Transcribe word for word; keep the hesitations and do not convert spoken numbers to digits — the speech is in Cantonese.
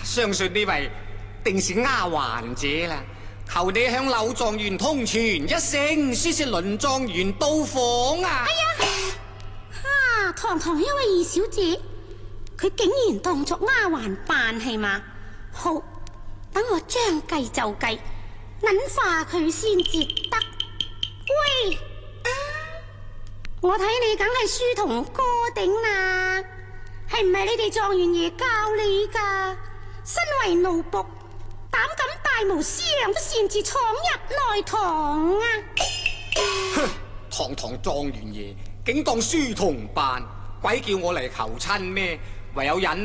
相信呢位定是丫鬟者啦。求你向柳狀元通傳一聲，說是倫狀元到訪啊！ 哎呀，啊，堂堂一位二小姐，佢竟然當作丫鬟扮係嘛？好，等我將計就計，諗化佢先至得。喂，啊、我睇你梗係書同哥頂啦，係唔係你哋狀元爺教你噶？身為奴僕，膽敢大無思量都擅自闖入內堂啊！ 哼，堂堂狀元爺竟當書童扮，鬼叫我嚟求親咩？唯有忍